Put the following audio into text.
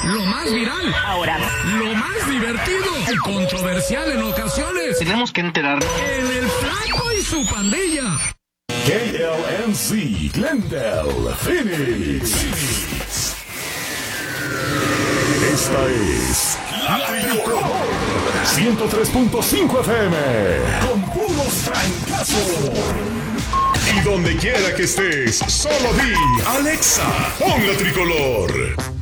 lo más viral, ahora, lo más divertido y controversial en ocasiones. Tenemos que enterarnos. En El Flaco y su pandilla. KLMC Glendale, Phoenix. Esta es La Tricolor 103.5 FM con puros trancazos. Y donde quiera que estés, solo di Alexa, pon La Tricolor.